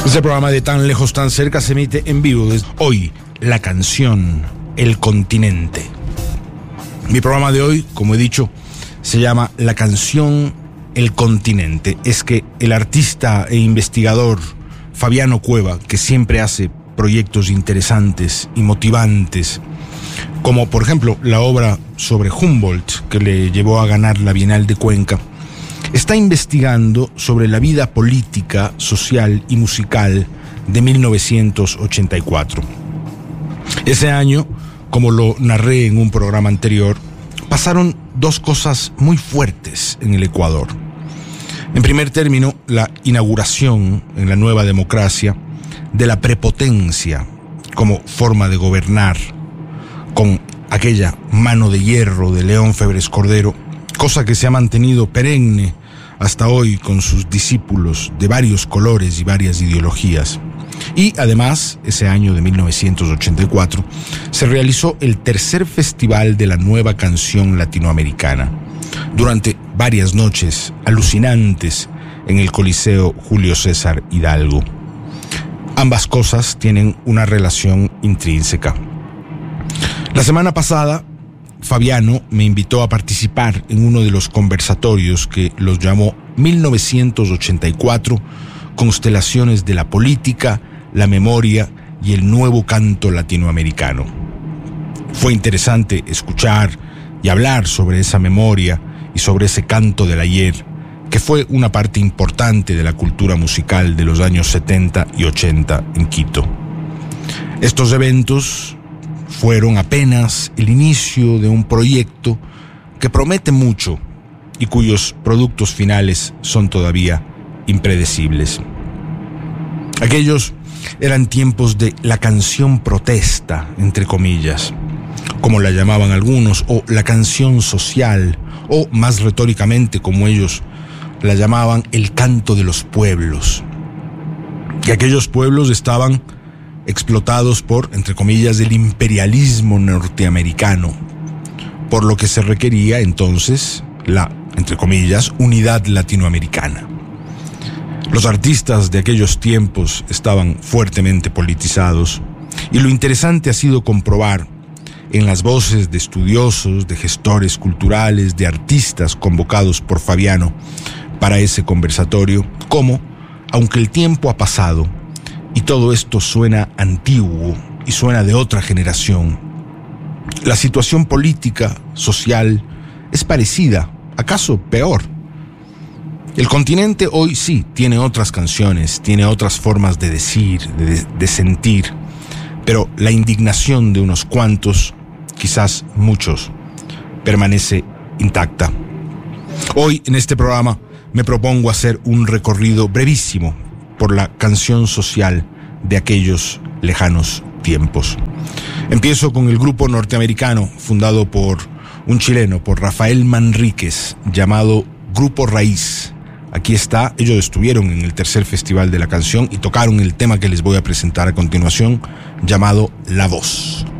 Este programa de Tan Lejos, Tan Cerca se emite en vivo desde hoy, la canción El Continente. Mi programa de hoy, como he dicho, se llama La canción El Continente. Es que el artista e investigador Fabiano Cueva, que siempre hace proyectos interesantes y motivantes, como por ejemplo la obra sobre Humboldt, que le llevó a ganar la Bienal de Cuenca, está investigando sobre la vida política, social y musical de 1984. Ese año, como lo narré en un programa anterior, pasaron dos cosas muy fuertes en el Ecuador. En primer término, la inauguración en la nueva democracia de la prepotencia como forma de gobernar, con aquella mano de hierro de León Febres Cordero, cosa que se ha mantenido perenne hasta hoy con sus discípulos de varios colores y varias ideologías. Y además, ese año de 1984, se realizó el tercer festival de la nueva canción latinoamericana, durante varias noches alucinantes en el Coliseo Julio César Hidalgo. Ambas cosas tienen una relación intrínseca. La semana pasada, Fabiano me invitó a participar en uno de los conversatorios que los llamó 1984, Constelaciones de la Política, la Memoria y el Nuevo Canto Latinoamericano. Fue interesante escuchar y hablar sobre esa memoria y sobre ese canto del ayer, que fue una parte importante de la cultura musical de los años 70 y 80 en Quito. Estos eventos fueron apenas el inicio de un proyecto que promete mucho y cuyos productos finales son todavía impredecibles. Aquellos eran tiempos de la canción protesta, entre comillas, como la llamaban algunos, o la canción social, o más retóricamente, como ellos la llamaban, el canto de los pueblos. Y aquellos pueblos estaban explotados por, entre comillas, el imperialismo norteamericano, por lo que se requería entonces la, entre comillas, unidad latinoamericana. Los artistas de aquellos tiempos estaban fuertemente politizados, y lo interesante ha sido comprobar en las voces de estudiosos, de gestores culturales, de artistas convocados por Fabiano para ese conversatorio, cómo, aunque el tiempo ha pasado y todo esto suena antiguo y suena de otra generación, la situación política, social, es parecida, acaso peor. El continente hoy sí tiene otras canciones, tiene otras formas de decir, de sentir, pero la indignación de unos cuantos, quizás muchos, permanece intacta. Hoy en este programa me propongo hacer un recorrido brevísimo por la canción social de aquellos lejanos tiempos. Empiezo con el grupo norteamericano fundado por un chileno, por Rafael Manríquez, llamado Grupo Raíz. Aquí está, ellos estuvieron en el tercer festival de la canción y tocaron el tema que les voy a presentar a continuación, llamado La Voz.